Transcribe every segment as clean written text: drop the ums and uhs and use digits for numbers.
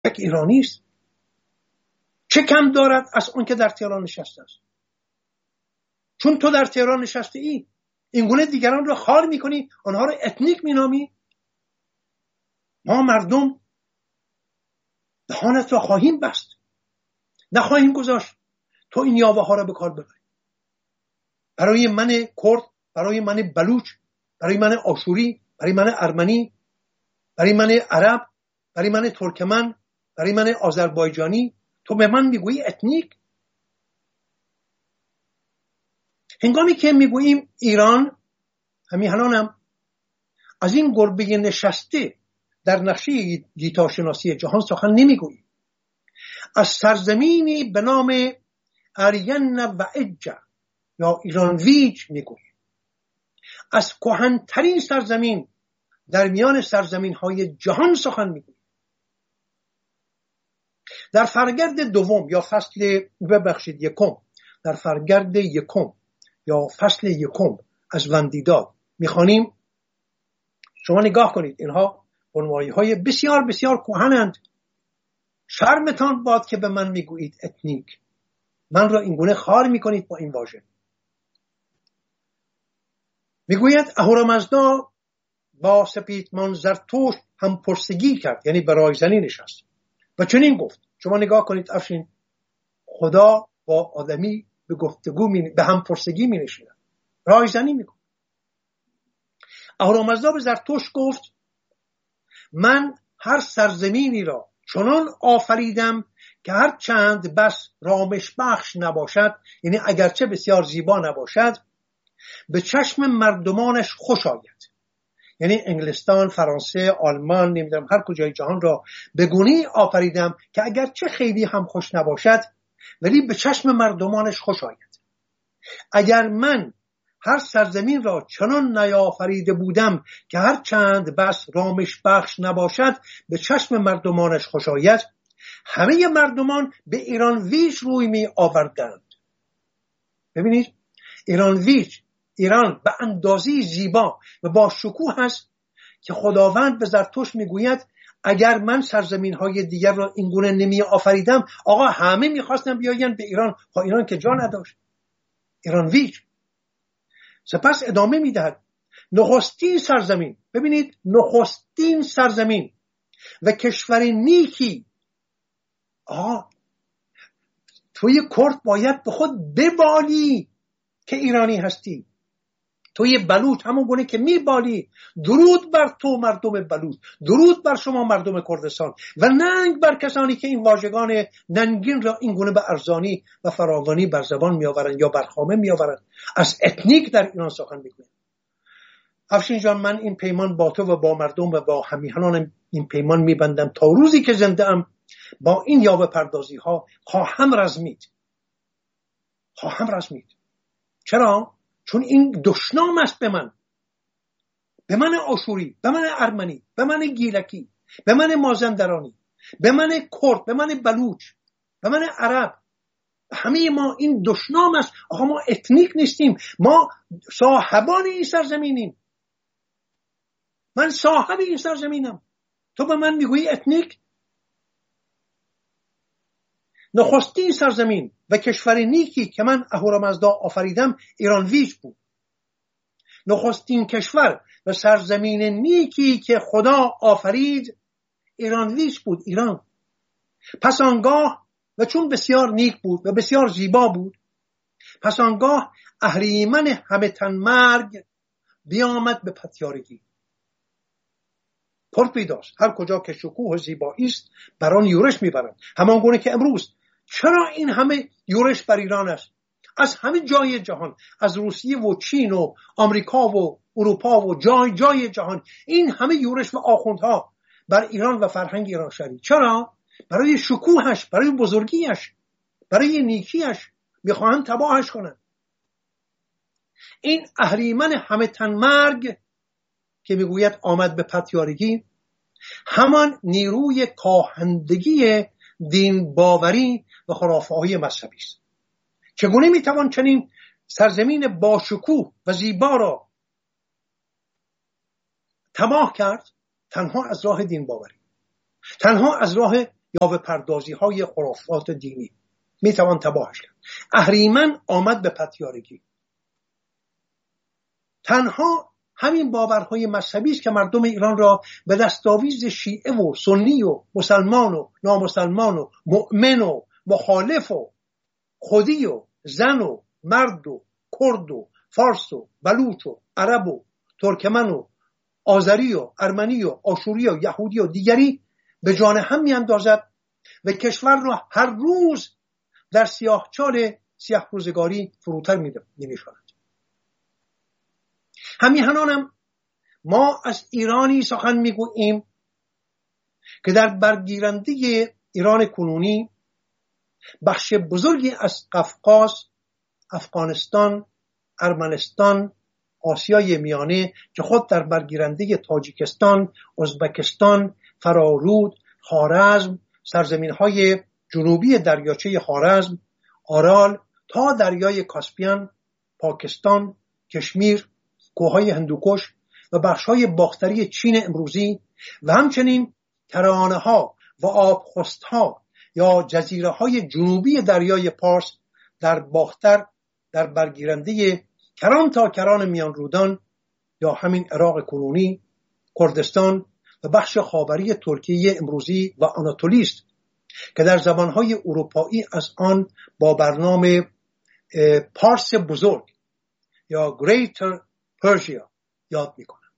یک ایرانی است. چه کم دارد از اون که در تهران نشسته است؟ چون تو در تهران نشسته ای این گونه دیگران را خوار میکنی، آنها را اتنیک مینامی. ما مردم دهانت را خواهیم بست، نخواهیم گذاشت تو این یاوه ها را به کار ببری. برای من کرد، برای من بلوچ، برای من آشوری، برای من ارمنی، برای من عرب، برای من ترکمن، برای من آذربایجانی تو به من میگویی اتنیک؟ هنگامی که میگوییم ایران، همین الانم از این گربه نشسته در نقشه گیتاشناسی جهان سخن نمیگوییم. از سرزمینی به نام آریان و اجا یا ایران ویج میگوییم. از کهن‌ترین سرزمین در میان سرزمین‌های جهان سخن میگوییم. در فرگرد دوم یا فصل یکم، در فرگرد یکم یا فصل یکم از وندیداد میخوانیم. شما نگاه کنید، اینها بنوایی‌های بسیار بسیار کهنند. شرمتان باد که به من میگویید اتنیک، من را اینگونه خار میکنید با این واژه. میگوید اهورامزدا با سپیدمان زرتشت هم پرسگی کرد، یعنی به رایزنی نشست و چنین گفت. شما نگاه کنید افشین، خدا با آدمی به گفتگو به هم پرسگی می نشیند، رایزنی می کند. اهورامزدا به زرتشت گفت من هر سرزمینی را چنان آفریدم که هر چند بس رامش بخش نباشد، یعنی اگرچه بسیار زیبا نباشد، به چشم مردمانش خوش آید. یعنی انگلستان، فرانسه، آلمان، نمیدونم هر کجای جهان را به گونه‌ای آفریدم که اگرچه خیلی هم خوش نباشد ولی به چشم مردمانش خوش آید. اگر من هر سرزمین را چنان نیافریده بودم که هر چند بس رامش بخش نباشد به چشم مردمانش خوش آید، همه مردمان به ایران ویج روی می آوردند. ببینید، ایران ویج، ایران به اندازه زیبا و با شکوه هست که خداوند به زرتشت میگوید اگر من سرزمین های دیگر را اینگونه نمی آفریدم، آقا همه میخواستن بیاین به ایران، ها ایران که جا نداشت. ایران ویج. سپس ادامه میدهد نخستین سرزمین، ببینید نخستین سرزمین و کشور نیکی. توی کرد باید به خود ببالی که ایرانی هستی. توی بلوچ همون گونه که میبالی. درود بر تو مردم بلوچ، درود بر شما مردم کردستان و ننگ بر کسانی که این واژگان ننگین را این گونه به ارزانی و فراوانی بر زبان میآورند یا بر خامه میآورند. از اتنیک در ایران سخن میگویم. افشین جان، من این پیمان با تو و با مردم و با همیهنان این پیمان میبندم تا روزی که زنده ام با این یاوه پردازی ها خواهم رزمید. چرا؟ چون این دشنام است به من آشوری، به من ارمنی، به من گیلکی، به من مازندرانی، به من کرد، به من بلوچ، به من عرب. همه ما این دشنام است. آقا ما اتنیک نیستیم، ما صاحبان این سرزمینیم. من صاحب این سرزمینم، تو به من میگویی اتنیک؟ نخستین سرزمین و کشور نیکی که من اهورامزدا آفریدم ایران ویج بود. نخستین کشور و سرزمین نیکی که خدا آفرید ایران ویج بود، ایران. پس آنگاه و چون بسیار نیک بود و بسیار زیبا بود، پس آنگاه اهریمن همه تن مرگ بیامد به پتیارگی. پر پیداست هر کجا که شکوه و زیبایی است بر آن یورش میبرند. همان گونه که امروز چرا این همه یورش بر ایران است؟ از همه جای جهان، از روسیه و چین و آمریکا و اروپا و جای جای جهان، این همه یورش و آخوندها بر ایران و فرهنگ ایران شهری. چرا؟ برای شکوهش، برای بزرگیش، برای نیکیش میخواهند تباهش کنند. این اهریمن همه تن مرگ که میگوید آمد به پتیارگی، همان نیروی کاهندگی دین باوری و خرافه‌های مذهبی است. چگونه میتوان چنین سرزمین با شکوه و زیبا را تباه کرد؟ تنها از راه دین باوری، تنها از راه یا به پردازی های خرافات دینی میتوان تباهش کرد. اهریمن آمد به پتیارگی. تنها همین باورهای مذهبی است که مردم ایران را به دستاویز شیعه و سنی و مسلمان و نامسلمان و مؤمن و مخالف و خودی و زن و مرد و کرد و فارس و بلوچ و عرب و ترکمن و آذری و ارمنی و آشوری و یهودی و دیگری به جان هم میاندازد و کشور را هر روز در سیاهچال سیاه روزگاری فروتر می‌نشاند. همیهنانم ما از ایرانی سخن میگوییم که در برگیرنده ایران کنونی بخش بزرگی از قفقاز، افغانستان، ارمنستان، آسیای میانه که خود در برگیرنده تاجیکستان، ازبکستان، فرارود، خوارزم، سرزمین‌های جنوبی دریاچه خوارزم، آرال تا دریای کاسپیان، پاکستان، کشمیر، کوههای هندوکش و بخش‌های باختری چین امروزی و همچنین کرانه‌ها و آبخست‌ها یا جزیره‌های جنوبی دریای پارس در باختر در برگیرنده کران تا کران میان رودان یا همین عراق کنونی، کردستان و بخش خاوری ترکیه امروزی و آناتولی است که در زبان‌های اروپایی از آن با برنامه پارس بزرگ یا Greater Persia یاد می‌کنند.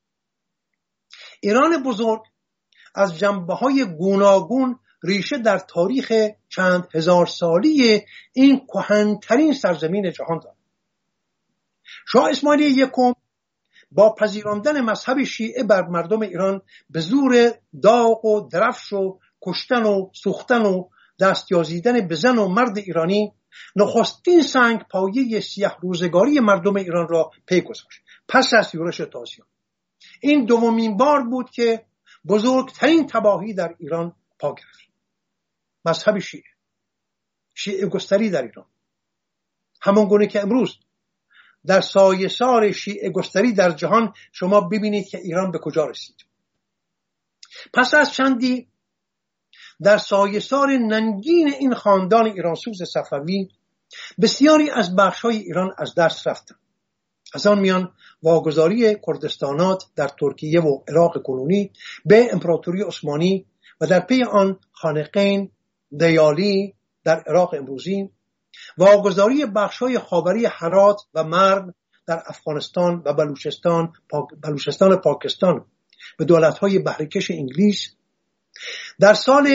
ایران بزرگ از جنبه‌های گوناگون ریشه در تاریخ چند هزار سالی این کهن‌ترین سرزمین جهان دارد. شاه اسماعیل یکم با پذیراندن مذهب شیعه بر مردم ایران به زور داغ و درفش و کشتن و سوختن و دستیازیدن به زن و مرد ایرانی نخستین سنگ پایه سیاه روزگاری مردم ایران را پی گذاشت. پس از یورش تازیان این دومین بار بود که بزرگترین تباهی در ایران پا گرفت. مذهب شیعه گستری در ایران، همون گونه که امروز در سایه‌سار شیعه گستری در جهان شما ببینید که ایران به کجا رسید. پس از چندی در سایه‌سار ننگین این خاندان ایرانسوز صفوی بسیاری از بخش‌های ایران از دست رفتند. از آن میان واگذاری کردستانات در ترکیه و عراق کنونی به امپراتوری عثمانی و در پی آن خانقین، دیالی در عراق امروزی، واگذاری بخش‌های خاوری هرات و مرو در افغانستان و بلوچستان پاکستان به دولت‌های بهره‌کش انگلیس در سال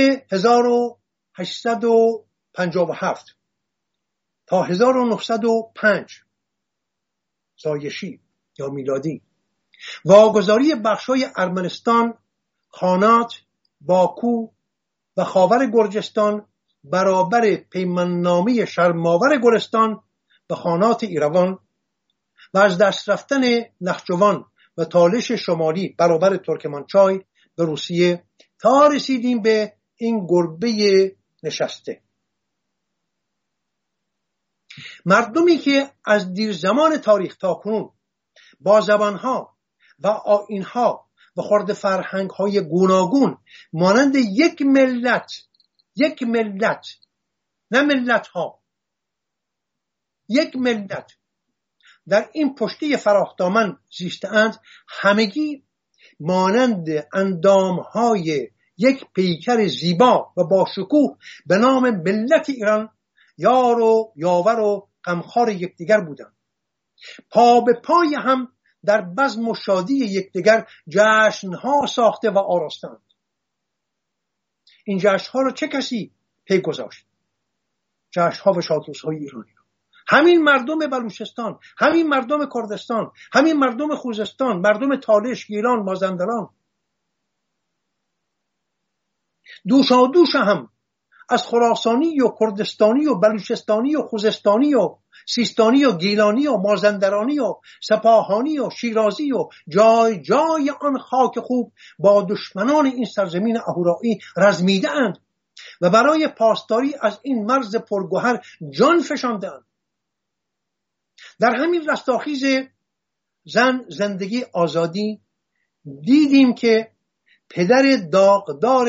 1857 تا 1905 زایشی یا میلادی، واگذاری بخش‌های ارمنستان، خانات، باکو و خاور گرجستان برابر پیماننامه شرماور گلستان به خانات ایروان و از دست رفتن نخجوان و تالش شمالی برابر ترکمانچای به روسیه تا رسیدیم به این گربه نشسته. مردمی که از دیر زمان تاریخ تا کنون با زبانها و آیینها و خرد فرهنگ‌های گوناگون مانند یک ملت نه ملت‌ها، یک ملت در این پشته فراخدامن زیسته‌اند، همگی مانند اندام‌های یک پیکر زیبا و با شکوه به نام ملت ایران یار و یاور و غمخوار یکدیگر بودند. پا به پای هم در بزم و شادی یکدیگر جشن‌ها ساخته و آراستند. این جشن‌ها رو چه کسی پی گذاشت؟ جشن‌ها و شادروزهای ایرانی. همین مردم بلوچستان، همین مردم کردستان، همین مردم خوزستان، مردم تالش، گیلان، مازندران، دوشادوش هم از خراسانی و کردستانی و بلوچستانی و خوزستانی و سیستانی و گیلانی و مازندرانی و سپاهانی و شیرازی و جای جای آن خاک خوب با دشمنان این سرزمین اهورایی رزمیده اند و برای پاسداری از این مرز پرگوهر جان فشاندند. در همین رستاخیز زن، زندگی، آزادی دیدیم که پدر داغدار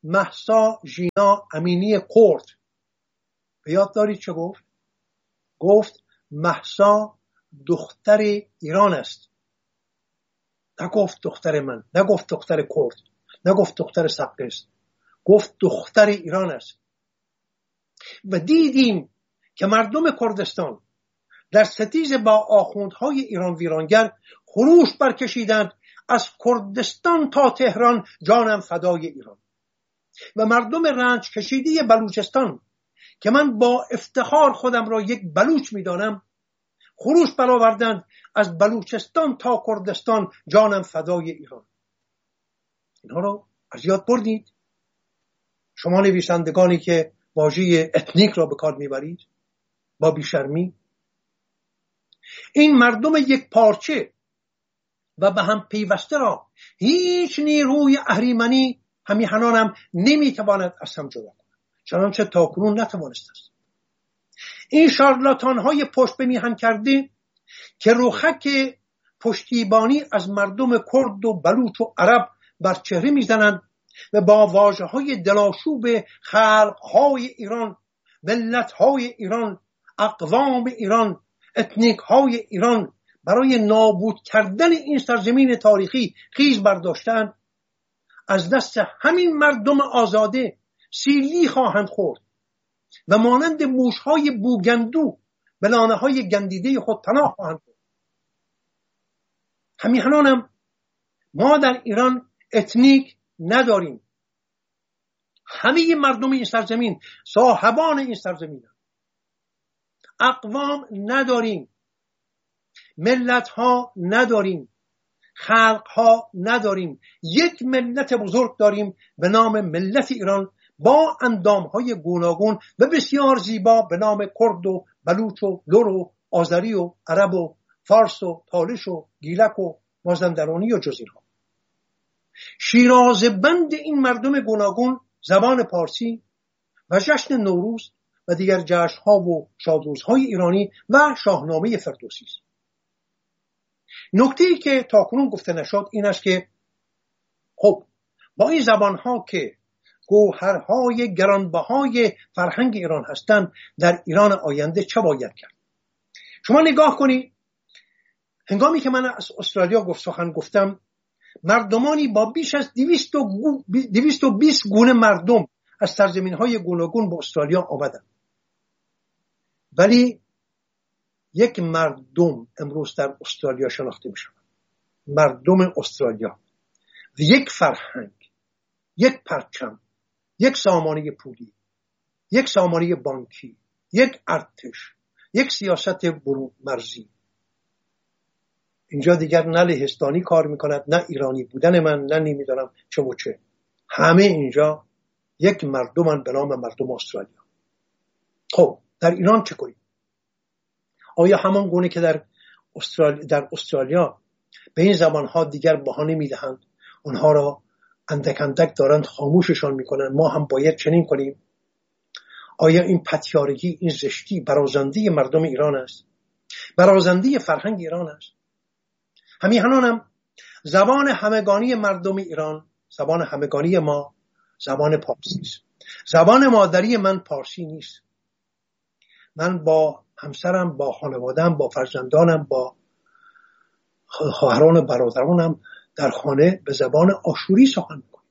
مهسا ژینا امینی کرد. به یاد دارید چه گفت؟ گفت مهسا دختر ایران است. نگفت دختر من، نگفت دختر کرد، نگفت دختر سقه است، گفت دختر ایران است. و دیدیم که مردم کردستان در ستیز با آخوندهای ایران ویرانگر خروش برکشیدند از کردستان تا تهران جانم فدای ایران. و مردم رنج کشیده بلوچستان که من با افتخار خودم را یک بلوچ می‌دانم خروش برآوردند از بلوچستان تا کردستان جانم فدای ایران. اینها رو از یاد بردید؟ شما نویسندگانی که واژه اتنیک را به کار میبرید با بیشرمی. این مردم یک پارچه و به هم پیوسته را هیچ نیروی اهریمنی همیهنانم نمیتواند از هم جدا کند، چنانچه تاکنون نتوانسته است. این شارلاتان های پشت به میهن کرده که رخک پشتیبانی از مردم کرد و بلوچ و عرب بر چهره میزنند و با واژه های دلاشوب خلق های ایران، ملت های ایران، اقوام ایران، اتنیک های ایران برای نابود کردن این سرزمین تاریخی خیز برداشتند، از دست همین مردم آزاده سیلی خواهند خورد و مانند موشهای بوگندو به لانه های گندیده خود پناه خواهند برد. همیهنانم ما در ایران اتنیک نداریم. همه مردم این سرزمین صاحبان این سرزمین، اقوام نداریم، ملت ها نداریم، خلق ها نداریم. یک ملت بزرگ داریم به نام ملت ایران با اندام های گوناگون و بسیار زیبا به نام کرد و بلوچ و لر و آذری و عرب و فارس و تالش و گیلک و مازندرانی و جز اینها. شیرازه‌بند این مردم گوناگون زبان پارسی و جشن نوروز و دیگر جشن‌ها و شادروزهای ایرانی و شاهنامه فردوسی است. نکته‌ای که تاکنون گفته نشد این است که خب با این زبان‌ها که گوهرهای گرانبهای فرهنگ ایران هستند، در ایران آینده چه باید کرد؟ شما نگاه کنید، هنگامی که من از استرالیا سخن گفتم، مردمانی با بیش از 220 گونه مردم از سرزمین‌های گوناگون به استرالیا آمدند. ولی یک مردم امروز در استرالیا شناخته می‌شود. مردم استرالیا، یک فرهنگ، یک پرچم، یک سامانه پولی، یک سامانه بانکی، یک ارتش، یک سیاست برون مرزی. اینجا دیگر نه لهستانی کار میکند، نه ایرانی بودن من، نه نمیدانم چه و چه. همه اینجا یک مردمن به نام مردم استرالیا. خب در ایران چه کنیم؟ آیا همان گونه که در استرالیا به این زبانها دیگر بهانه میدهند، اونها را اندک اندک دارند خاموششان میکنند، ما هم باید چنین کنیم؟ آیا این پتیارگی، این زشتی برازنده مردم ایران است؟ برازنده فرهنگ ایران است؟ همیهنانم زبان همگانی مردم ایران، زبان همگانی ما زبان پارسی است. زبان مادری من پارسی نیست. من با همسرم، با خانواده‌ام، با فرزندانم، با خواهران و برادرانم در خانه به زبان آشوری سخن می‌کنم.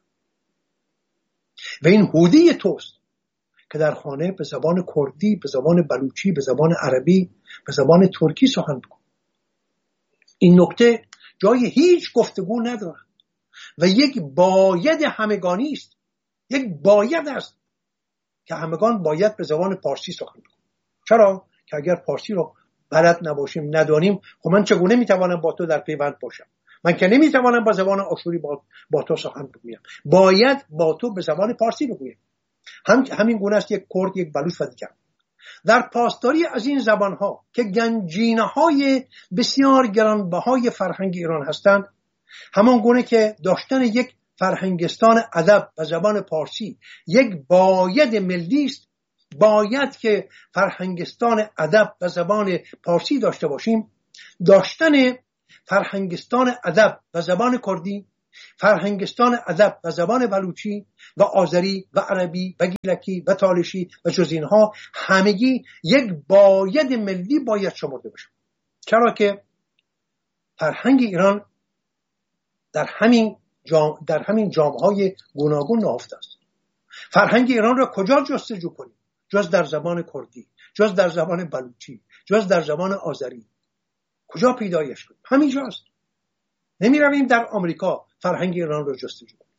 و این هودی توست که در خانه به زبان کردی، به زبان بلوچی، به زبان عربی، به زبان ترکی سخن می‌کنم. این نکته جای هیچ گفتگو ندارد و یک باید همگانی است. یک باید است که همگان باید به زبان پارسی سخن کنیم. چرا؟ که اگر پارسی رو بلد نباشیم، ندانیم، خب من چگونه میتوانم با تو در پیوند باشم؟ من که نمیتوانم با زبان آشوری با تو سخن بگویم. باید با تو به زبان پارسی بگویم. همین گونه است یک کرد، یک بلوچ و دیگر. در پاسداری از این زبانها که گنجینه‌های بسیار گرانبهای فرهنگ ایران هستند، همان گونه که داشتن یک فرهنگستان ادب و زبان پارسی یک باید ملی است، باید که فرهنگستان ادب و زبان پارسی داشته باشیم. داشتن فرهنگستان ادب و زبان کردی، فرهنگستان ادب و زبان بلوچی و آذری و عربی و گیلکی و تالشی و جز اینها همگی یک باید ملی باید شمرده بشه. چرا که فرهنگ ایران در همین جامعه‌های گوناگون نهفته است. فرهنگ ایران را کجا جستجو کنیم؟ جز در زبان کردی، جز در زبان بلوچی، جز در زبان آذری. کجا پیدایش کنیم؟ همینجاست. نمی رویم در آمریکا فرهنگ ایران را جستجو کنیم.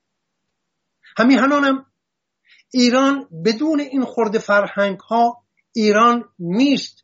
همینم ایران بدون این خرد فرهنگ ها ایران نیست.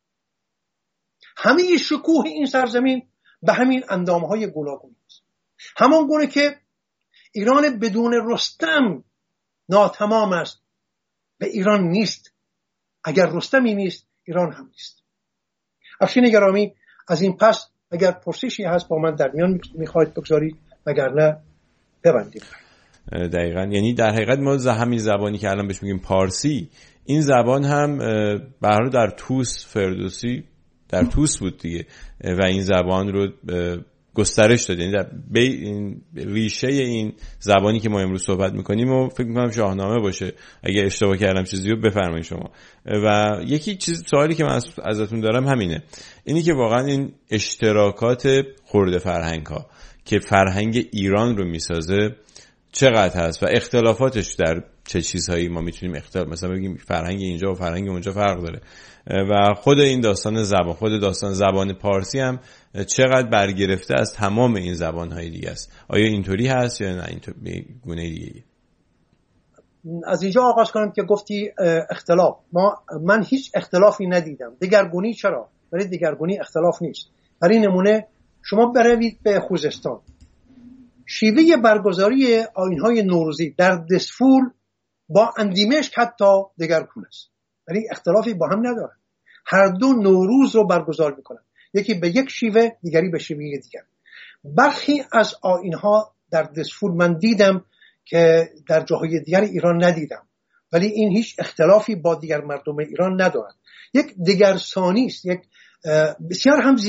همه شکوه این سرزمین به همین اندامهای گوناگون است. همان گونه که ایران بدون رستم ناتمام است و ایران نیست. اگر رستمی نیست ایران هم نیست. افشین گرامی، از این پس اگر پرسشی هست با من در میان میخواید بگذارید، وگرنه ببندیم. دقیقاً، یعنی در حقیقت ما همین زبانی که الان بهش میگیم پارسی، این زبان هم به هر حال در توس فردوسی در توس بود دیگه و این زبان رو گسترش داد. یعنی این ریشه این زبانی که ما امروز صحبت میکنیم و فکر میکنم شاهنامه باشه. اگه اشتباه کردم چیزی رو بفرمایید شما. و یکی سوالی که من ازتون دارم همینه، اینی که واقعا این اشتراکات خرد فرهنگ ها که فرهنگ ایران رو میسازه چقدر هست و اختلافاتش در چه چیزهایی ما میتونیم مثلا بگیم فرهنگ اینجا و فرهنگ اونجا فرق داره و خود این داستان زبان، خود داستان زبان پارسی هم چقدر برگرفته از تمام این زبانهای دیگه است. آیا اینطوری هست یا نه اینطوری گونه دیگه؟ از اینجا آغاز کنم که گفتی اختلاف. من هیچ اختلافی ندیدم. دگرگونی چرا؟ ولی دگرگونی اختلاف نیست. برای نمونه شما بروید به خوزستان، شیوه برگزاری آیین‌های نوروزی در دسفول با اندیمشک حتی دگرگون است، ولی اختلافی با هم ندارن. هر دو نوروز رو برگزار میکنن، یکی به یک شیوه، دیگری به شیوه دیگر. برخی از آیین‌ها در دسفول من دیدم که در جاهای دیگر ایران ندیدم، ولی این هیچ اختلافی با دیگر مردم ایران ندارد. یک دگرسانی است، یک بسیار هم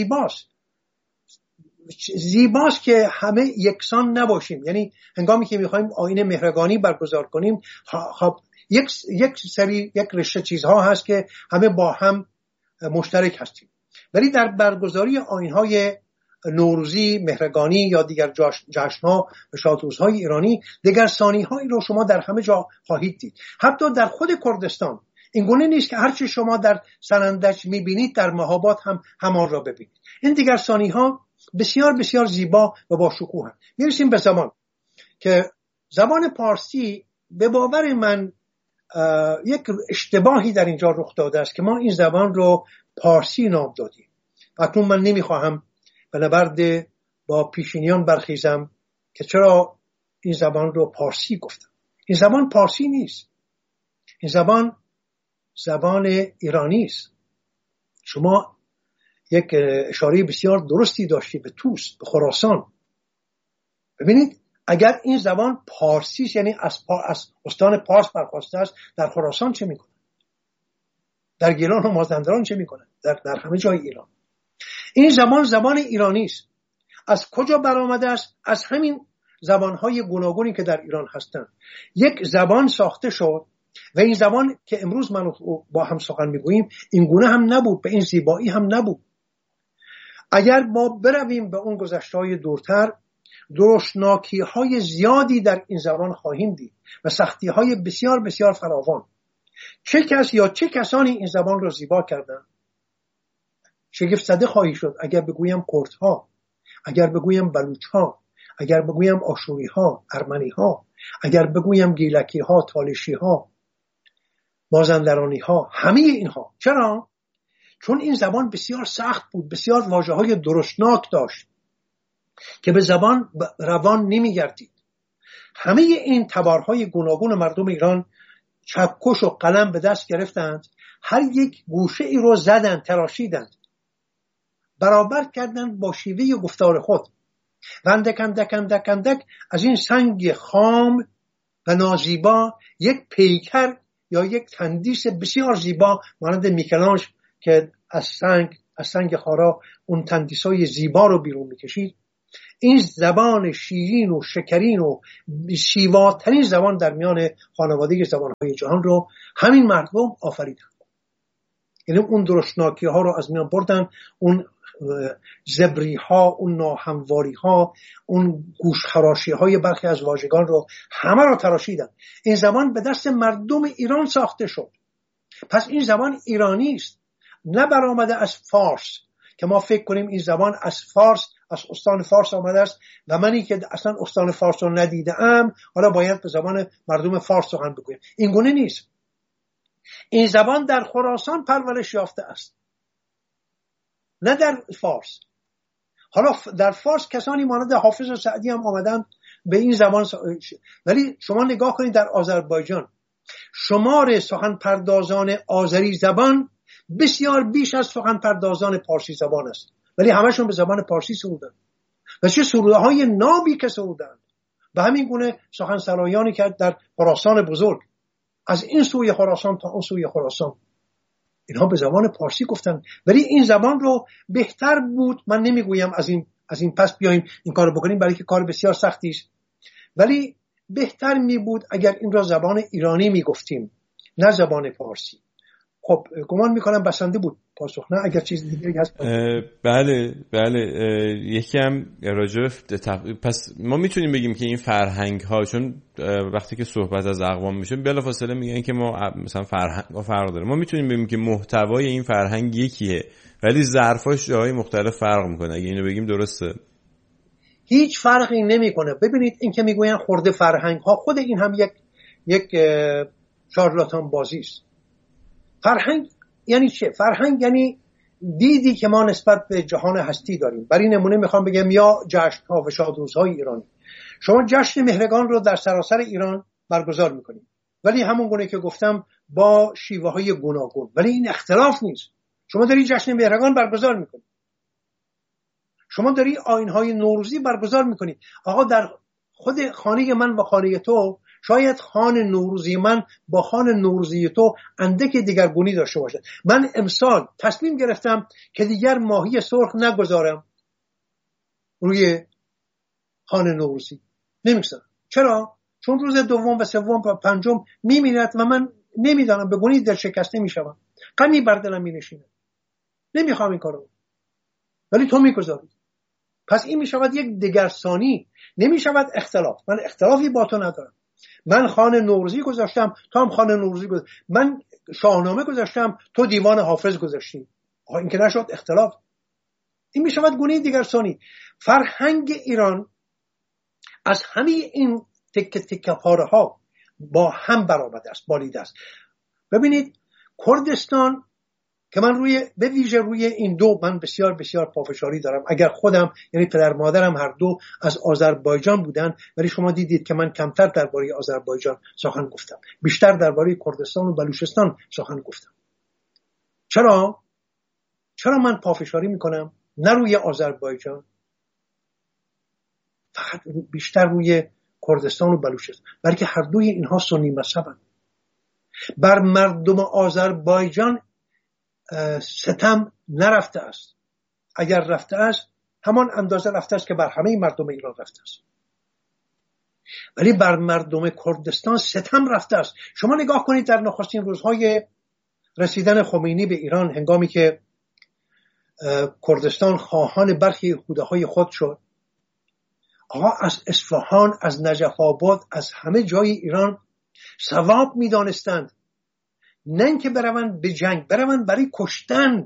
زیباست که همه یکسان نباشیم. یعنی هنگامی که میخوایم آیین مهرگانی برگزار کنیم، خب یک رشته چیزها هست که همه با هم مشترک هستیم، ولی در برگزاری آیین‌های نوروزی، مهرگانی یا دیگر جشن‌ها و شادروزهای ایرانی دگرسانی‌هایی رو شما در همه جا خواهید دید. حتی در خود کردستان این گونه نیست که هرچی شما در سنندج میبینید در مهاباد هم همان را ببینید. این دگرسانی‌ها بسیار بسیار زیبا و با شکوه هست. میرسیم به زبان که زبان پارسی به باور من یک اشتباهی در اینجا رخ داده است که ما این زبان رو پارسی نام دادیم. اکنون من نمیخواهم به نبرد با پیشینیان برخیزم که چرا این زبان رو پارسی گفتم. این زبان پارسی نیست، این زبان ایرانی است. شما یک اشاره بسیار درستی داشتی به توس، به خراسان. ببینید اگر این زبان پارسی است، یعنی از استان پارس برخواسته است، در خراسان چه میکنه؟ در گیلان و مازندران چه میکنه؟ در همه جای ایران. این زبان ایرانی است. از کجا برآمده است؟ از همین زبانهای گوناگونی که در ایران هستند. یک زبان ساخته شد و این زبان که امروز من با هم سخن میگوییم این گونه هم نبود، به این زیبایی هم نبود. اگر ما برویم به اون گذشته‌های دورتر، درشناکی‌های زیادی در این زبان خواهیم دید و سختی‌های بسیار بسیار فراوان. چه کسانی این زبان را زیبا کردند؟ شگفت زده خواهی شد اگر بگویم کردها، اگر بگویم بلوچ‌ها، اگر بگویم آشوری‌ها، ارمنی‌ها، اگر بگویم گیلکی‌ها، تالشی‌ها، مازندرانی‌ها، همه اینها. چرا؟ چون این زبان بسیار سخت بود، بسیار واژه‌های درشناک داشت که به زبان روان نمی‌گردید. همه این تبارهای گوناگون مردم ایران چکش و قلم به دست گرفتند، هر یک گوشه ای رو زدند، تراشیدند، برابر کردند با شیوه گفتار خود و اندک از این سنگ خام و نازیبا یک پیکر یا یک تندیس بسیار زیبا مانند میکلانژ که از سنگ خارا اون تندیسای زیبا رو بیرون میکشید، این زبان شیرین و شکرین و شیواترین زبان در میان خانواده زبانهای جهان رو همین مردم آفریدن. یعنی اون درشناکی ها رو از میان بردن، اون زبری ها، اون ناهمواری ها، اون گوش خراشی های برخی از واژگان رو همه رو تراشیدن. این زبان به دست مردم ایران ساخته شد. پس این زبان ایرانی است، نه برآمده از فارس که ما فکر کنیم این زبان از فارس، از استان فارس آمده است و منی که اصلا استان فارس رو ندیدم حالا باید به زبان مردم فارس سخن بگویم. این گونه نیست. این زبان در خراسان پرورش یافته است، نه در فارس. حالا در فارس کسانی مانند حافظ و سعدی هم آمدن به این زبان ولی شما نگاه کنید در آذربایجان شمار سخن پردازان آذری زبان بسیار بیش از سخن پردازان پارسی زبان است، ولی همشون به زبان پارسی سرودن و چه سروده های نابی که سرودن. به همین گونه سخن سرایانی که در خراسان بزرگ از این سوی خراسان تا اون سوی خراسان اینها به زبان پارسی گفتن. ولی این زبان رو بهتر بود، من نمیگویم از این پس بیایم این کارو بکنیم برای که کار بسیار سختی است، ولی بهتر می بود اگر این را زبان ایرانی میگفتیم نه زبان پارسی. خب گمان میکنم بسنده بود پاسخ، نه اگر چیز دیگه هست؟ بله یکی هم راجع پس ما میتونیم بگیم که این فرهنگ ها، چون وقتی که صحبت از اقوام میشه بلافاصله میگن که ما مثلا فرهنگ ها فرق داره، ما میتونیم بگیم که محتوای این فرهنگ یکیه ولی ظرفاش جاهای مختلف فرق میکنه. اگه اینو بگیم درسته؟ هیچ فرقی نمیکنه. ببینید این که میگوین خورده فرهنگ ها، خود این هم یک شارلاتان بازی است. فرهنگ یعنی چه؟ فرهنگ یعنی دیدی که ما نسبت به جهان هستی داریم. برای نمونه میخوام بگم یا جشن ها و شادروزهای ایرانی. شما جشن مهرگان رو در سراسر ایران برگزار میکنید، ولی همون گونه که گفتم با شیوه های گوناگون، ولی این اختلاف نیست. شما داری جشن مهرگان برگزار میکنید، شما داری آیین‌های نوروزی برگزار میکنید. آقا در خود خانه من و خانه تو شاید خان نوروزی من با خان نوروزی تو اندک دیگرگونی داشته باشد. من امسال تصمیم گرفتم که دیگر ماهی سرخ نگذارم روی خان نوروزی، نمیگذارم. چرا؟ چون روز دوم و سوم و پنجم میمیرد و من نمیدانم به گونی دل شکسته میشوم، غمی بر دلم مینشینه، نمیخوام این کارو، ولی تو میگذاری. پس این میشود یک دگرسانی، نمیشود اختلاف. من اختلافی با تو ندارم. من خان نوروزی گذاشتم، تو هم خان نوروزی گذاشت. من شاهنامه گذاشتم، تو دیوان حافظ گذاشتی. آقا این که نشد اختلاف. این میشود گونه دیگرسانی. فرهنگ ایران از همه این تکه پاره ها با هم برآمده است، بالیده است. ببینید کردستان که من به ویژه روی این دو من بسیار بسیار پافشاری دارم. اگر خودم یعنی پدر مادرم هر دو از آذربایجان بودن، ولی شما دیدید که من کمتر درباره آذربایجان سخن گفتم، بیشتر درباره کردستان و بلوچستان سخن گفتم. چرا من پافشاری میکنم نه روی آذربایجان، فقط بیشتر روی کردستان و بلوچستان؟ بلکه هر دوی اینها سنی مذهبند. بر مردم آذربایجان ستم نرفته است. اگر رفته است همان اندازه رفته است که بر همه مردم ایران رفته است، ولی بر مردم کردستان ستم رفته است. شما نگاه کنید در نخستین روزهای رسیدن خمینی به ایران، هنگامی که کردستان خواهان برخی حدودهای خود شد، آقا از اصفهان، از نجف آباد، از همه جای ایران ثواب می‌دانستند، نه اینکه بروند به جنگ، بروند برای کشتن،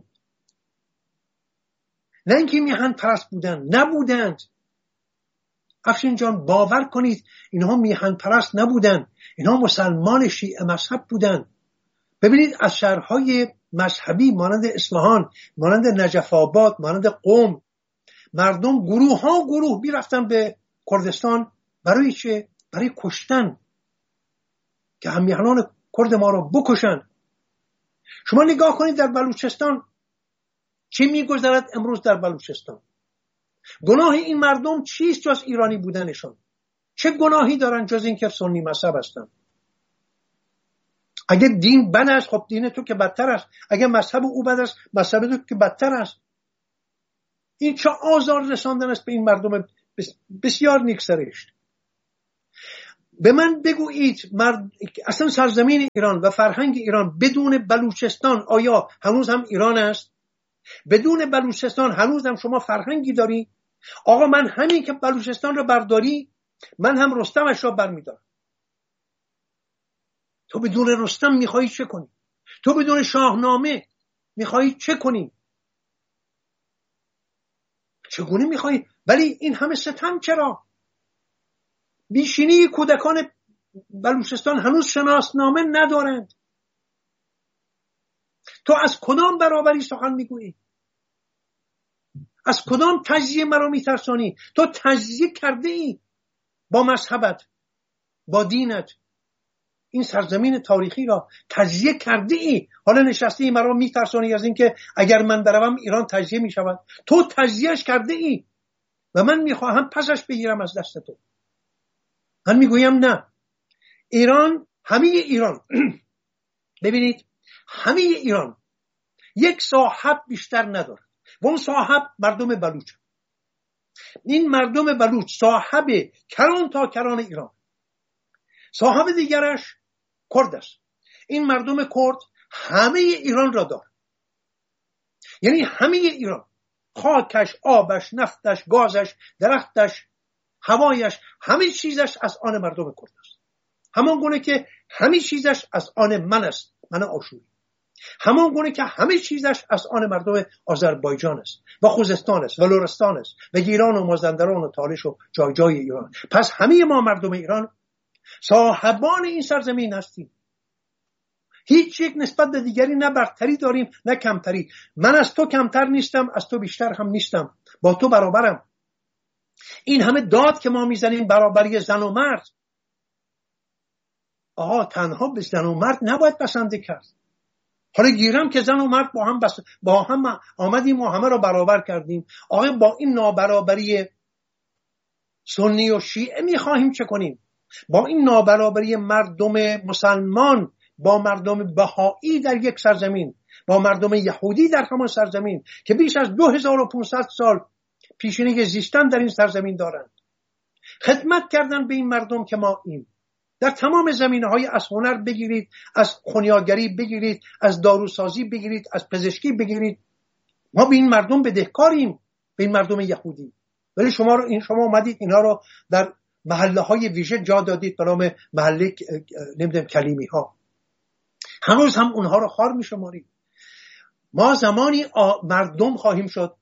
نه اینکه میهن پرست نبودند. افشین جان باور کنید اینها میهن پرست نبودند، اینها مسلمان شیعه مذهب بودند. ببینید از شهرهای مذهبی مانند اصفهان، مانند نجف آباد، مانند قم، مردم گروه میرفتن به کردستان. برای چه؟ برای کشتن، که همیهنان کرد ما رو بکشن. شما نگاه کنید در بلوچستان چه میگذرد امروز در بلوچستان. گناه این مردم چیست جز ایرانی بودنشان؟ چه گناهی دارن جز این که سنی مذهب هستن؟ اگه دین بد است، خب دین تو که بدتر است. اگه مذهب او بد است، مذهب تو که بدتر است. این چه آزار رساندن است به این مردم بسیار نیکسرشت. به من بگویید اصلا سرزمین ایران و فرهنگ ایران بدون بلوچستان آیا هنوز هم ایران است؟ بدون بلوچستان هنوز هم شما فرهنگی داری؟ آقا من همین که بلوچستان رو برداری من هم رستمش را برمیدارم. تو بدون رستم میخوایی چه کنی؟ تو بدون شاهنامه میخوایی چه کنی؟ چگونه میخوایی؟ ولی این همه ستم چرا؟ بیشینی کودکان بلوچستان هنوز شناسنامه ندارند. تو از کدام برابری سخن میگویی؟ از کدام تجزیه مرا میترسانی؟ تو تجزیه کرده ای با مذهبت، با دینت، این سرزمین تاریخی را تجزیه کرده ای. حالا نشستی مرا میترسانی از اینکه اگر من بروم ایران تجزیه میشود. تو تجزیهش کرده ای و من میخواهم پسش بگیرم از دست تو. من میگویم نه، ایران، همه ایران ببینید همه ایران یک صاحب بیشتر نداره و اون صاحب مردم بلوچ. این مردم بلوچ صاحب کران تا کران ایران، صاحب دیگرش کرد است. این مردم کرد همه ایران را داره، یعنی همه ایران، خاکش، آبش، نفتش، گازش، درختش، هوایش، همه چیزش از آن مردم کرد است. همان گونه که همه چیزش از آن من است، من آشوری. همان گونه که همه چیزش از آن مردم آذربایجان است و خوزستان است و لرستان است و گیلان و مازندران و تالش و جای جای ایران. پس همه ما مردم ایران صاحبان این سرزمین هستیم. هیچ یک نسبت به دیگری نه برتری داریم نه کمتری. من از تو کمتر نیستم، از تو بیشتر هم نیستم، با تو برابرم. این همه داد که ما میزنیم برابری زن و مرد، تنها به زن و مرد نباید بسنده کرد. حالا گیرم که زن و مرد با هم آمدیم و همه رو برابر کردیم. با این نابرابری سنی و شیعه میخواهیم چه کنیم؟ با این نابرابری مردم مسلمان با مردم بهایی در یک سرزمین، با مردم یهودی در همان سرزمین که بیش از 2500 سال پیشینه زیستن در این سرزمین دارند، خدمت کردن به این مردم که ما این در تمام زمینه‌های، از هنر بگیرید، از خونیاگری بگیرید، از داروسازی بگیرید، از پزشکی بگیرید، ما به این مردم بدهکاریم، به این مردم یهودی. ولی شما اومدید اینا رو در محله‌های ویژه جا دادید به نام محله نمیدونم کلیمی ها. هنوز هم اونها رو خوار میشمارید. ما زمانی مردم خواهیم شد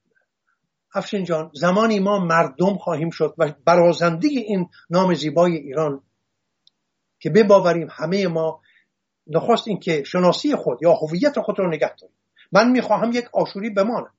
افشین جان، زمانی ما مردم خواهیم شد و برازنده این نام زیبای ایران که بباوریم همه ما نخست این که شناسی خود یا هویت خود رو نگه داریم. من میخواهم یک آشوری بمانم،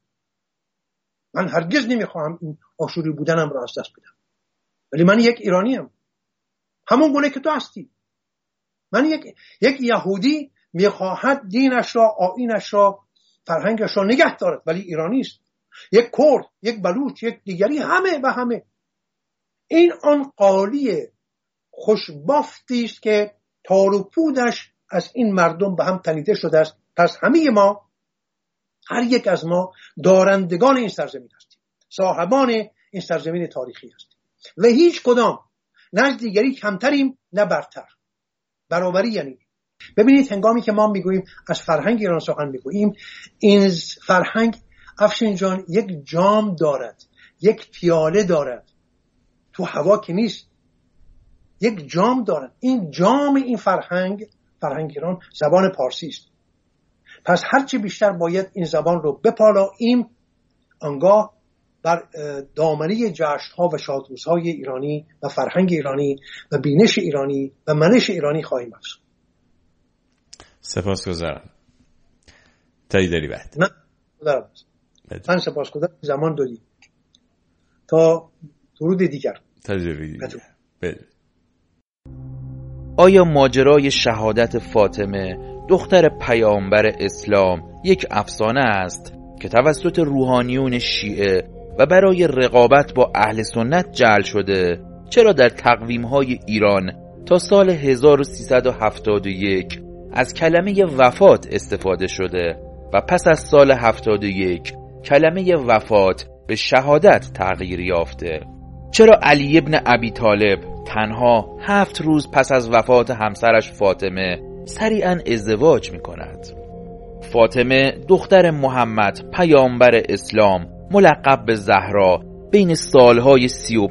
من هرگز نمیخواهم این آشوری بودنم رو از دست بدم، ولی من یک ایرانیم همون گونه که تو هستی. من یک یهودی میخواهد دینش را، آیینش را، فرهنگش را نگه دارد ولی ایرانی است. یک کرد، یک بلوچ، یک دیگری، همه و همه. این آن قالی خوشبافتی است که تار و پودش از این مردم به هم تنیده شده است. پس همه ما، هر یک از ما دارندگان این سرزمین هستیم، صاحبان این سرزمین تاریخی هستیم و هیچ کدام نه از دیگری کمتریم نه برتر. برابری یعنی ببینید هنگامی که ما میگوییم از فرهنگ ایران سخن میگوییم، این فرهنگ افشین جان یک جام دارد، یک پیاله دارد، تو هوا که نیست، یک جام دارد. این جام این فرهنگ ایران زبان پارسی است. پس هرچی بیشتر باید این زبان رو بپالاییم، آنگاه بر دامنه جشن‌ها و شادروزهای ایرانی و فرهنگ ایرانی و بینش ایرانی و منش ایرانی خواهیم افزود. سپاسگزارم. تا دیداری بعد. من سپاسگزارم زمان دادی. تا درود دیگر. تا درود دیگر. آیا ماجرای شهادت فاطمه دختر پیامبر اسلام یک افسانه است که توسط روحانیون شیعه و برای رقابت با اهل سنت جعل شده؟ چرا در تقویم‌های ایران تا سال 1371 از کلمه وفات استفاده شده و پس از سال 71 کلمه وفات به شهادت تغییر یافته؟ چرا علی ابن ابی طالب تنها 7 روز پس از وفات همسرش فاطمه سریعاً ازدواج می کند؟ فاطمه دختر محمد پیامبر اسلام ملقب به زهرا بین سالهای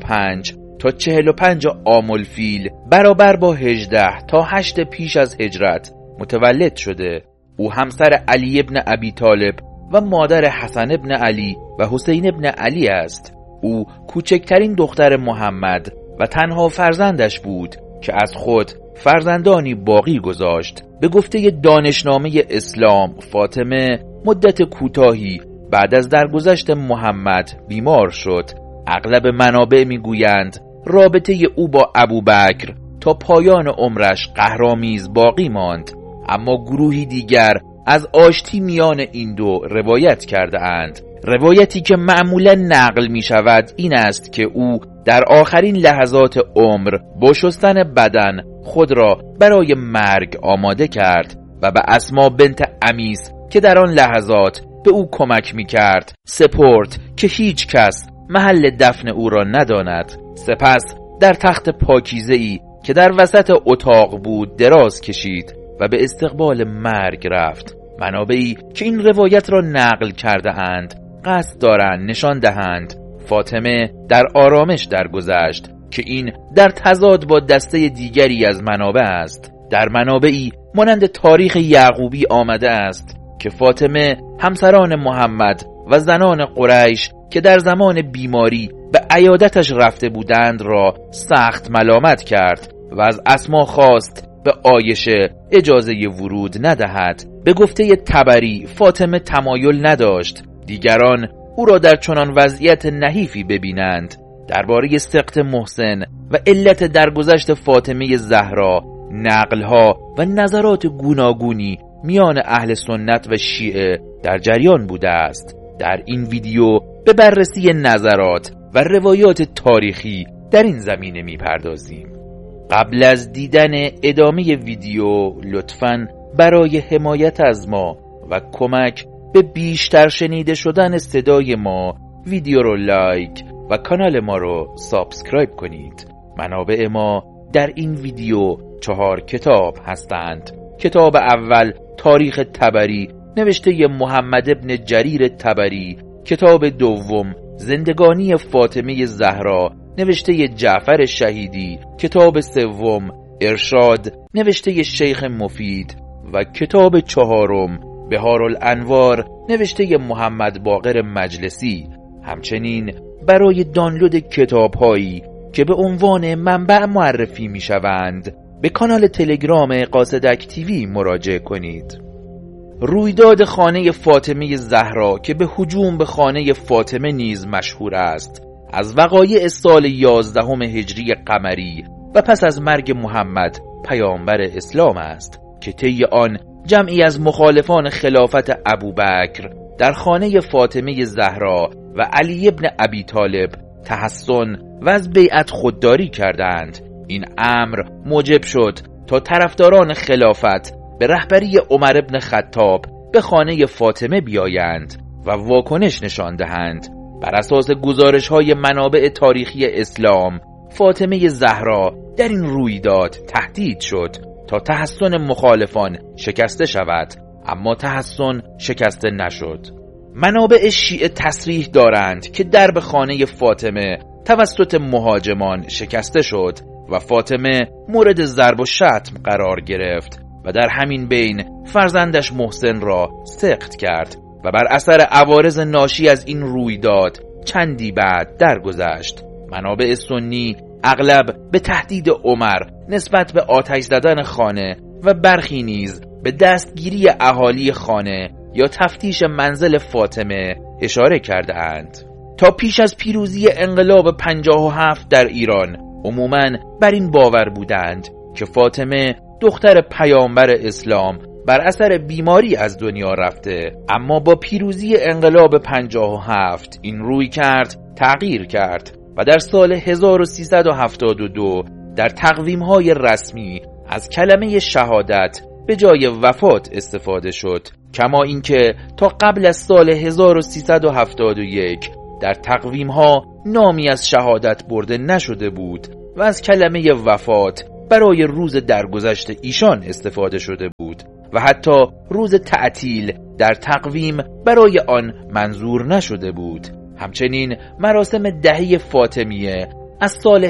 35 تا 45 عام الفیل برابر با 18 تا 8 پیش از هجرت متولد شده. او همسر علی ابن ابی طالب و مادر حسن ابن علی و حسین ابن علی است. او کوچکترین دختر محمد و تنها فرزندش بود که از خود فرزندانی باقی گذاشت. به گفته دانشنامه اسلام فاطمه مدت کوتاهی بعد از درگذشت محمد بیمار شد. اغلب منابع میگویند رابطه او با ابوبکر تا پایان عمرش قهرآمیز باقی ماند، اما گروهی دیگر از آشتی میان این دو روایت کرده اند. روایتی که معمولا نقل می شود این است که او در آخرین لحظات عمر با شستن بدن خود را برای مرگ آماده کرد و به اسما بنت امیس که در آن لحظات به او کمک می کرد سپرد که هیچ کس محل دفن او را نداند. سپس در تخت پاکیزه‌ای که در وسط اتاق بود دراز کشید و به استقبال مرگ رفت. منابعی که این روایت را نقل کرده اند قصد دارند نشان دهند فاطمه در آرامش درگذشت که این در تضاد با دسته دیگری از منابع است. در منابعی مانند تاریخ یعقوبی آمده است که فاطمه همسران محمد و زنان قریش که در زمان بیماری به عیادتش رفته بودند را سخت ملامت کرد و از اسما خواست به عایشه اجازه ورود ندهد. به گفته طبری فاطمه تمایل نداشت دیگران او را در چنان وضعیت نحیفی ببینند. درباره سقط محسن و علت درگذشت فاطمه زهرا نقلها و نظرات گوناگونی میان اهل سنت و شیعه در جریان بوده است. در این ویدیو به بررسی نظرات و روایات تاریخی در این زمینه میپردازیم. قبل از دیدن ادامه ویدیو لطفاً برای حمایت از ما و کمک به بیشتر شنیده شدن صدای ما ویدیو رو لایک و کانال ما رو سابسکرایب کنید. منابع ما در این ویدیو 4 کتاب هستند. کتاب اول تاریخ طبری نوشته محمد ابن جریر طبری، کتاب دوم زندگانی فاطمه زهرا نوشته جعفر شهیدی، کتاب سوم ارشاد نوشته شیخ مفید و کتاب چهارم بهارالانوار نوشته محمد باقر مجلسی. همچنین برای دانلود کتاب‌هایی که به عنوان منبع معرفی می‌شوند به کانال تلگرام قاصدک تیوی مراجعه کنید. رویداد خانه فاطمه زهرا که به هجوم به خانه فاطمه نیز مشهور است از وقایع سال 11 هجری قمری و پس از مرگ محمد پیامبر اسلام است که طی آن جمعی از مخالفان خلافت ابوبکر در خانه فاطمه زهرا و علی ابن ابی طالب تحصن و از بیعت خودداری کردند. این امر موجب شد تا طرفداران خلافت به رهبری عمر ابن خطاب به خانه فاطمه بیایند و واکنش نشان دهند. بر اساس گزارش‌های منابع تاریخی اسلام فاطمه زهرا در این رویداد تهدید شد تا تحصن مخالفان شکسته شود، اما تحصن شکسته نشد. منابع شیعه تصریح دارند که درب خانه فاطمه توسط مهاجمان شکسته شد و فاطمه مورد ضرب و شتم قرار گرفت و در همین بین فرزندش محسن را سقط کرد و بر اثر عوارض ناشی از این رویداد چندی بعد درگذشت. منابع سنی اغلب به تهدید عمر نسبت به آتش زدن خانه و برخی نیز به دستگیری اهالی خانه یا تفتیش منزل فاطمه اشاره کرده اند. تا پیش از پیروزی انقلاب 57 در ایران عموماً بر این باور بودند که فاطمه دختر پیامبر اسلام بر اثر بیماری از دنیا رفته، اما با پیروزی انقلاب 57 این روی کرد تغییر کرد و در سال 1372 در تقویم‌های رسمی از کلمه شهادت به جای وفات استفاده شد، کما اینکه تا قبل از سال 1371 در تقویم ها نامی از شهادت برده نشده بود و از کلمه وفات برای روز درگذشت ایشان استفاده شده بود و حتی روز تعطیل در تقویم برای آن منظور نشده بود. همچنین مراسم دهی فاطمیه از سال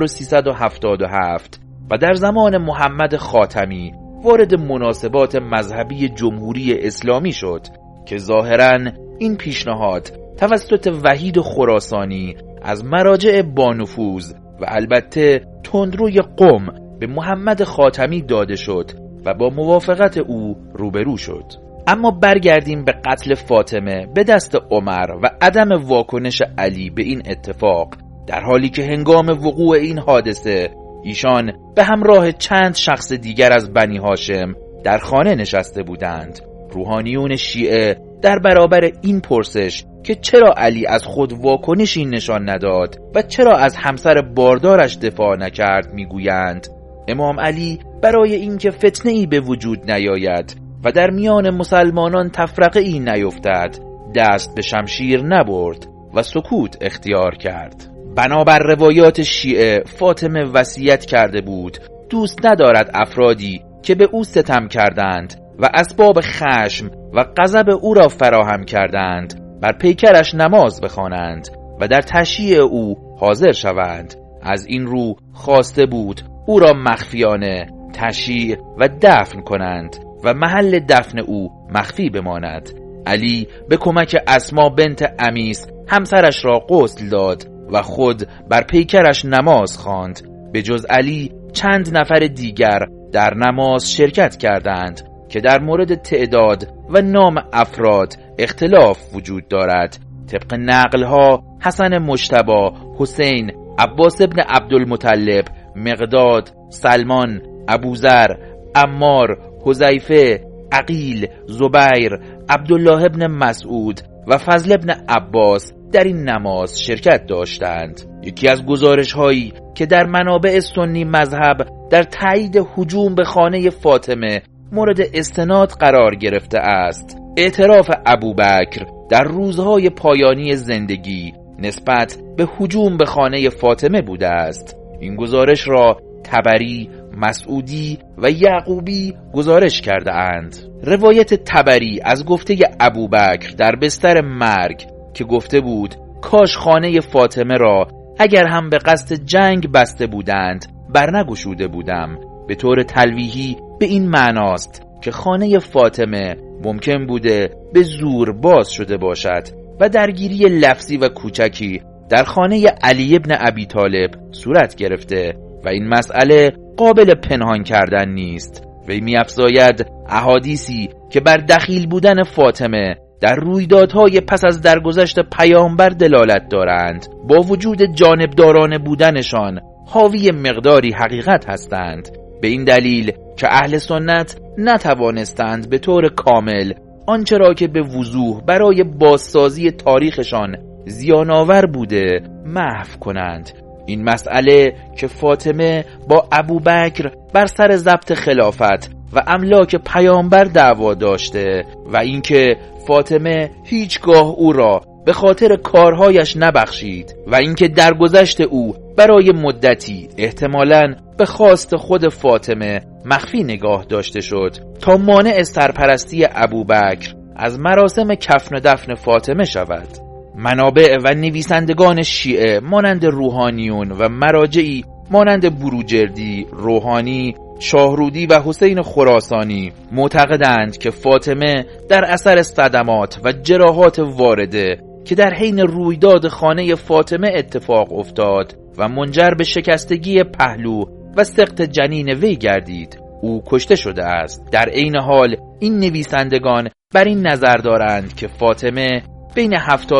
1377 و در زمان محمد خاتمی وارد مناسبات مذهبی جمهوری اسلامی شد که ظاهراً این پیشنهاد توسط وحید خراسانی از مراجع بانفوذ و البته تندروی قم به محمد خاتمی داده شد و با موافقت او روبرو شد. اما برگردیم به قتل فاطمه به دست عمر و عدم واکنش علی به این اتفاق، در حالی که هنگام وقوع این حادثه ایشان به همراه چند شخص دیگر از بنی هاشم در خانه نشسته بودند. روحانیون شیعه در برابر این پرسش که چرا علی از خود واکنشی نشان نداد و چرا از همسر باردارش دفاع نکرد میگویند امام علی برای اینکه فتنه‌ای به وجود نیاید و در میان مسلمانان تفرقه‌ای نیفتد دست به شمشیر نبرد و سکوت اختیار کرد. بنابر روایات شیعه فاطمه وصیت کرده بود دوست ندارد افرادی که به او ستم کردند و اسباب خشم و غضب او را فراهم کردند بر پیکرش نماز بخوانند و در تشییع او حاضر شوند. از این رو خواسته بود او را مخفیانه تشییع و دفن کنند و محل دفن او مخفی بماند. علی به کمک اسما بنت امیس همسرش را غسل داد و خود بر پیکرش نماز خواند. به جز علی چند نفر دیگر در نماز شرکت کردند که در مورد تعداد و نام افراد اختلاف وجود دارد. طبق نقلها حسن مجتبی، حسین، عباس ابن عبدالمطلب، مقداد، سلمان، ابوذر، عمار، حذیفه، عقیل، زبیر، عبدالله ابن مسعود و فضل ابن عباس در این نماز شرکت داشتند. یکی از گزارش هایی که در منابع سنی مذهب در تایید هجوم به خانه فاطمه مورد استناد قرار گرفته است، اعتراف ابوبکر در روزهای پایانی زندگی نسبت به هجوم به خانه فاطمه بوده است. این گزارش را طبری، مسعودی و یعقوبی گزارش کرده اند. روایت طبری از گفته ابوبکر در بستر مرگ که گفته بود کاش خانه فاطمه را اگر هم به قصد جنگ بسته بودند برنگشوده بودم، به طور تلویحی به این معناست که خانه فاطمه ممکن بوده به زور باز شده باشد و درگیری لفظی و کوچکی در خانه علی ابن ابی طالب صورت گرفته و این مسئله قابل پنهان کردن نیست. وی می‌افزاید احادیثی که بر دخیل بودن فاطمه در رویدادهای پس از درگذشت پیامبر دلالت دارند با وجود جانبدارانه بودنشان حاوی مقداری حقیقت هستند، به این دلیل که اهل سنت نتوانستند به طور کامل آنچه را که به وضوح برای بازسازی تاریخشان زیان‌آور بوده محو کنند. این مسئله که فاطمه با ابوبکر بر سر ضبط خلافت و املاک پیامبر دعوا داشته و اینکه فاطمه هیچگاه او را به خاطر کارهایش نبخشید و اینکه درگذشت او برای مدتی احتمالاً به خواست خود فاطمه مخفی نگاه داشته شد تا مانع سرپرستی ابوبکر از مراسم کفن و دفن فاطمه شود. منابع و نویسندگان شیعه مانند روحانیون و مراجعی مانند بروجردی، روحانی، شاهرودی و حسین خراسانی معتقدند که فاطمه در اثر صدمات و جراحات وارده که در حین رویداد خانه فاطمه اتفاق افتاد و منجر به شکستگی پهلو و سقط جنین وی گردید او کشته شده است. در عین حال این نویسندگان بر این نظر دارند که فاطمه بین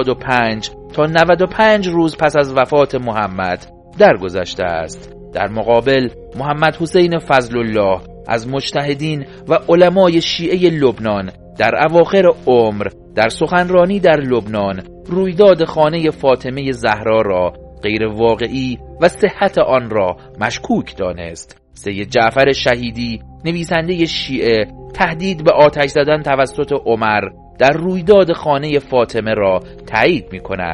75 تا 95 روز پس از وفات محمد درگذشته است. در مقابل محمد حسین فضل الله از مجتهدین و علمای شیعه لبنان در اواخر عمر در سخنرانی در لبنان رویداد خانه فاطمه زهرا را غیر واقعی و صحت آن را مشکوک دانست. سید جعفر شهیدی نویسنده شیعه تهدید به آتش زدن توسط عمر در رویداد خانه فاطمه را تایید می کند.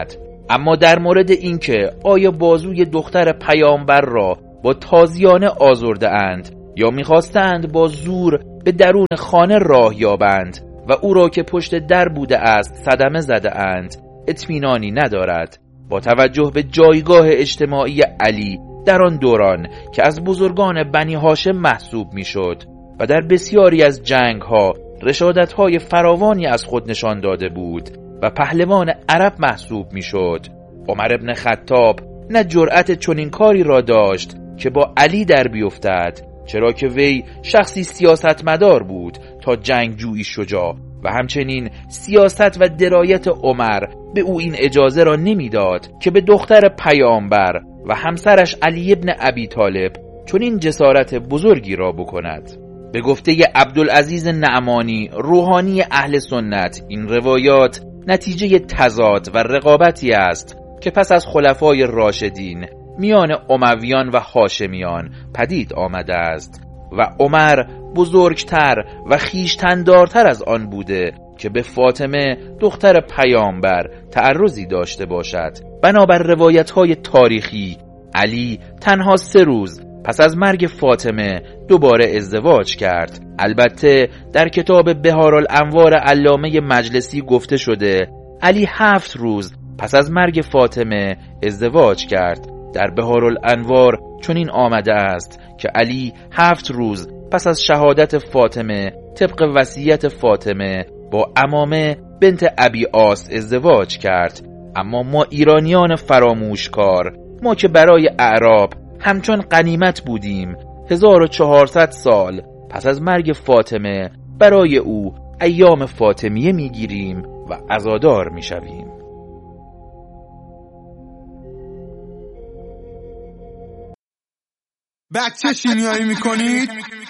اما در مورد اینکه آیا بازوی دختر پیامبر را با تازیانه آزرده اند یا می‌خواستند با زور به درون خانه راه یابند و او را که پشت در بوده است صدمه زده اند اطمینانی ندارد. با توجه به جایگاه اجتماعی علی در آن دوران که از بزرگان بنی هاشم محسوب میشد و در بسیاری از جنگ‌ها رشادت‌های فراوانی از خود نشان داده بود و پهلوان عرب محسوب میشد، عمر بن خطاب نه جرأت چنین کاری را داشت که با علی در بیفتد، چرا که وی شخصی سیاستمدار بود تا جنگجویی شجاع و همچنین سیاست و درایت عمر به او این اجازه را نمیداد که به دختر پیامبر و همسرش علی ابن ابی طالب چنین جسارت بزرگی را بکند. به گفته عبدالعزیز نعمانی روحانی اهل سنت، این روایات نتیجه تضاد و رقابتی است که پس از خلفای راشدین میان امویان و هاشمیان پدید آمده است و عمر بزرگتر و خویشتن‌دارتر از آن بوده که به فاطمه دختر پیامبر تعرضی داشته باشد. بنابر روایت‌های تاریخی علی تنها 3 روز پس از مرگ فاطمه دوباره ازدواج کرد. البته در کتاب بهارالانوار علامه مجلسی گفته شده علی 7 روز پس از مرگ فاطمه ازدواج کرد. در بهارالانوار چنین آمده است که علی 7 روز پس از شهادت فاطمه طبق وصیت فاطمه با عمامه بنت ابی عاص ازدواج کرد. اما ما ایرانیان فراموشکار، ما که برای اعراب همچون غنیمت بودیم، 1400 سال پس از مرگ فاطمه برای او ایام فاطمیه میگیریم و عزادار میشویم. بچه شیمیایی میکنید؟